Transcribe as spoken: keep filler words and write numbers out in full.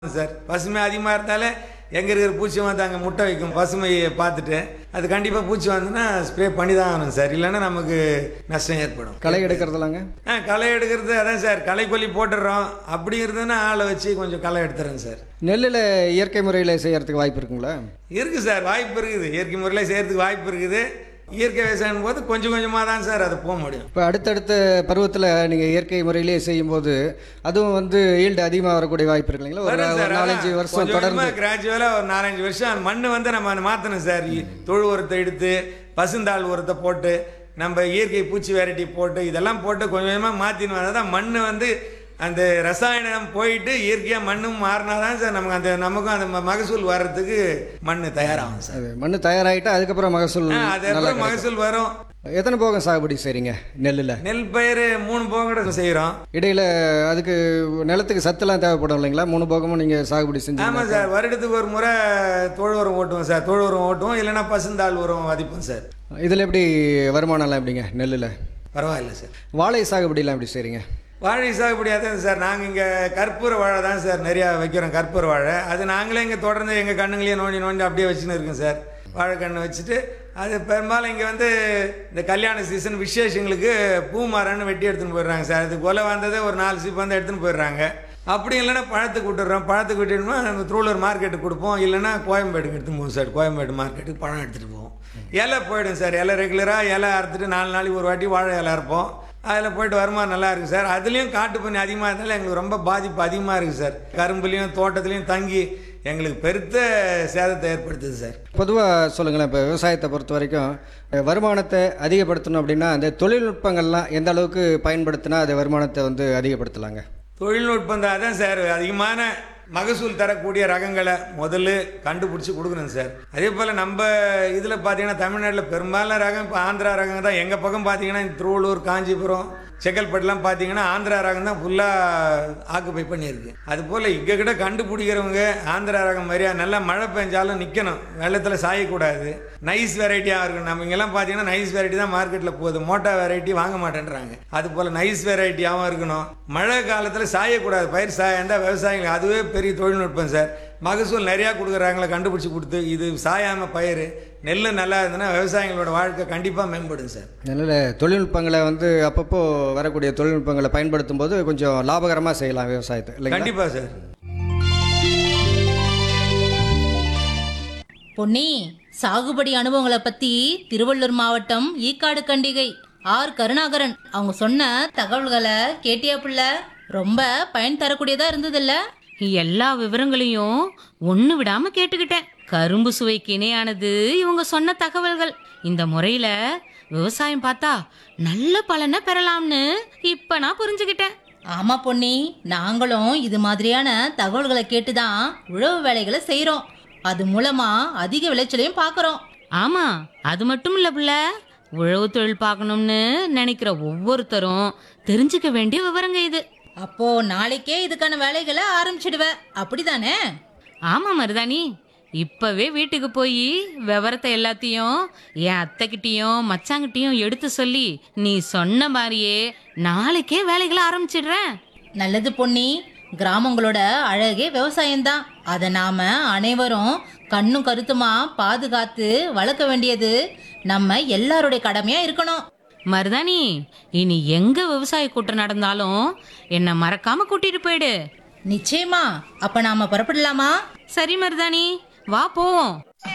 Sir பசுமை அதிகமாக இருந்தாலே எங்கே இருக்கிற பூச்சி வந்து அங்கே முட்டை வைக்கும் பசுமையை பார்த்துட்டு அது கண்டிப்பாக பூச்சி வந்துன்னா ஸ்ப்ரே பண்ணி தான் ஆகணும் சார், இல்லைன்னா நமக்கு நஷ்டம் ஏற்படும். களை எடுக்கிறதுலாங்க? ஆ களை எடுக்கிறது அதான் சார், களை கொல்லி போட்டுடுறோம். அப்படி இருந்ததுன்னா ஆளை வச்சு கொஞ்சம் களை எடுத்துறேன் சார். நெல்லில் இயற்கை முறையில் செய்யறதுக்கு வாய்ப்பு இருக்குங்களா? இருக்குது சார், வாய்ப்பு இருக்குது. இயற்கை முறையில் செய்கிறதுக்கு வாய்ப்பு இருக்குது. இயற்கை விவசாயம் போது கொஞ்சம் கொஞ்சமாக தான் சார் அது போக முடியும். இப்போ அடுத்தடுத்த பருவத்தில் நீங்கள் இயற்கை முறையிலேயே செய்யும்போது அதுவும் வந்து ஈல்டு அதிகமாக வரக்கூடிய வாய்ப்பு இருக்கு இல்லைங்களா? ஒரு ஒரு நாலஞ்சு வருஷம் தொடர்ந்து கிராஜுவலாக ஒரு நாலஞ்சு வருஷம் மண் வந்து நம்ம மாற்றணும் சார். தொழு உரத்தை எடுத்து பசுந்தாள் உரத்தை போட்டு நம்ம இயற்கை பூச்சி வெரைட்டி போட்டு இதெல்லாம் போட்டு கொஞ்சம் கொஞ்சமாக மாற்றினு வந்தால் தான் மண் வந்து அந்த ரசாயனம் போயிட்டு இயற்கையாக மண்ணும் மாறினா தான் சார் நமக்கு அந்த நமக்கும் அந்த மகசூல் வர்றதுக்கு மண் தயாராகும் சார். மண் தயாராகிட்டா அதுக்கப்புறம் மகசூல் அதுக்கப்புறம் மகசூல் வரும். எத்தனை போகம் சாகுபடி செய்கிறீங்க நெல்லில்? நெல் பயிர் மூணு போகம் கூட செய்கிறோம். இடையில் அதுக்கு நிலத்துக்கு சத்துலாம் தேவைப்படும் இல்லைங்களா? மூணு போகமும் நீங்கள் சாகுபடி செஞ்சு? ஆமாம் சார், வருடத்துக்கு ஒரு முறை தொழு உரம் ஓட்டுவோம் சார். தொழு உரம் ஓட்டுவோம், இல்லைன்னா பசுந்தாள் உரம் வதிப்போம் சார். இதில் எப்படி வருமானம்லாம் எப்படிங்க நெல்லில்? பரவாயில்ல சார். வாழை சாகுபடிலாம் எப்படி செய்கிறீங்க? வாழை சாகுபடி அதான் சார், நாங்கள் இங்கே கற்பூர வாழை தான் சார் நிறையா வைக்கிறோம். கற்பூர வாழை அது நாங்களே இங்கே தொடர்ந்து எங்கள் கண்ணுங்களையே நோண்டி நோண்டி அப்படியே வச்சுன்னு இருக்கோம் சார். வாழைக்கன்று வச்சுட்டு அது பெரும்பாலும் இங்கே வந்து இந்த கல்யாண சீசன் விசேஷங்களுக்கு பூ மரம்னு வெட்டி எடுத்துன்னு போயிடுறாங்க சார். அது கொலை வந்ததே ஒரு நாலு சீப்பு வந்து எடுத்துன்னு போயிடுறாங்க. அப்படி இல்லைன்னா பழத்துக்கு விட்டுடுறோம். பழத்துக்கு விட்டுட்டோம்னா நம்ம திருவள்ளூர் மார்க்கெட்டுக்கு கொடுப்போம், இல்லைன்னா கோயம்பேடுக்கு எடுத்துன்னு போவோம் சார். கோயம்பேடு மார்க்கெட்டுக்கு பழம் எடுத்துகிட்டு போவோம். இலை போயிடும் சார், இலை ரெகுலராக இலை அறுத்துட்டு நாலு நாளைக்கு ஒரு வாட்டி வாழை இலை அறுப்போம். அதில் போய்ட்டு வருமானம் நல்லா இருக்குது சார். அதுலேயும் காட்டு பண்ணி அதிகமாக இருந்தாலும் எங்களுக்கு ரொம்ப பாதிப்பு அதிகமாக இருக்குது சார். கரும்புலேயும் தோட்டத்துலேயும் தங்கி எங்களுக்கு பெருத்த சேதத்தை ஏற்படுத்துது சார். பொதுவாக சொல்லுங்களேன், இப்போ விவசாயத்தை பொறுத்த வரைக்கும் வருமானத்தை அதிகப்படுத்தணும் அப்படின்னா அந்த தொழில்நுட்பங்கள்லாம் எந்த அளவுக்கு பயன்படுத்தினா அது வருமானத்தை வந்து அதிகப்படுத்தலாங்க? தொழில்நுட்பம் தான் அதான் சார், அதிகமான மகசூல் தரக்கூடிய ரகங்களை முதல்ல கண்டுபிடிச்சி கொடுக்கணும் சார். அதே போல் நம்ம இதில் பார்த்தீங்கன்னா தமிழ்நாட்டில் பெரும்பாலான ரகம் இப்போ ஆந்திரா ரகம் தான். எங்கள் பக்கம் பார்த்தீங்கன்னா திருவள்ளூர், காஞ்சிபுரம், செங்கல்பட்டுலாம் பார்த்தீங்கன்னா ஆந்திரா ரகம் தான் ஃபுல்லாக ஆக்குப்பை பண்ணியிருக்கு. அதுபோல் இங்கே கிட்ட கண்டுபிடிக்கிறவங்க ஆந்திரா ரகம் மாதிரியா நல்லா மழை பெஞ்சாலும் நிற்கணும், வெள்ளத்தில் சாயக்கூடாது, நைஸ் வெரைட்டியாக இருக்கணும். நம்ம இங்கெல்லாம் பார்த்தீங்கன்னா நைஸ் வெரைட்டி தான் மார்க்கெட்டில் போகுது, மோட்டா வெரைட்டி வாங்க மாட்டேன்றாங்க. அதுபோல் நைஸ் வெரைட்டியாகவும் இருக்கணும், மழை காலத்தில் சாயக்கூடாது, பயிர் சாயந்தால் விவசாயிகள் அதுவே பெரிய தொழில்நுட்பம் சார். மகசூல் நிறையா கொடுக்குறாங்களே கண்டுபிடிச்சி கொடுத்து இது சாயாமல் பயிர் நெல் நல்லா இருந்ததுன்னா விவசாயிகளோட வாழ்க்கை கண்டிப்பாக மேம்படும் சார். நல்ல தொழில்நுட்பங்களை வந்து அப்பப்போ வரக்கூடிய தொழில்நுட்பங்களை பயன்படுத்தும் போது கொஞ்சம் லாபகரமாக செய்யலாம் விவசாயத்தை இல்லை? கண்டிப்பாக சார். பொன்னி, சாகுபடி அனுபவங்களை பற்றி திருவள்ளூர் மாவட்டம் ஈக்காடு கண்டிகை ஆர் கருணாகரன் அவங்க சொன்ன தகவல்களை கேட்டியா புள்ள? ரொம்ப பயன் தரக்கூடியதா இருந்ததில்ல? எல்லா விவரங்களையும் ஒண்ணு விடாம கேட்டுக்கிட்டேன். கரும்பு சுவைக்கு இணையானது இவங்க சொன்ன தகவல்கள். இந்த முறையில விவசாயம் பார்த்தா நல்ல பலனை பெறலாம்னு இப்ப நான் புரிஞ்சுக்கிட்டேன். ஆமா பொன்னி, நாங்களும் இது மாதிரியான தகவல்களை கேட்டுதான் உழவு வேலைகளை செய்யறோம். அது மூலமா அதிக விளைச்சலையும் பார்க்கறோம். ஆமா, அது மட்டும் இல்ல புள்ள, உழவு தொழில் பார்க்கணும்னு நினைக்கிற ஒவ்வொருத்தரும் தெரிஞ்சுக்க வேண்டிய விவரங்க இது. அப்போ நாளைக்கே இதுக்கான வேலைகளை ஆரம்பிச்சிடுவ, அப்படிதானே? ஆமா மருதாணி, இப்பவே வீட்டுக்கு போய் விவரத்தை எல்லாத்தையும் என் அத்தைக்கிட்டையும் மச்சாங்கிட்டையும் எடுத்து சொல்லி நீ சொன்ன மாதிரியே நாளைக்கே வேலைகளை ஆரம்பிச்சிடுறேன். நல்லது பொன்னி, கிராமங்களோட அழகே விவசாயம்தான். அதை நாம அனைவரும் கண்ணும் கருத்துமா பாதுகாத்து வளர்க்க வேண்டியது நம்ம எல்லாருடைய கடமையா இருக்கணும். மருதாணி, இனி எங்க விவசாய கூட்டம் நடந்தாலும் என்ன மறக்காம கூட்டிட்டு போயிடு. நிச்சயமா. அப்ப நாம புறப்படலாமா? சரி மருதாணி, வா போவோம்.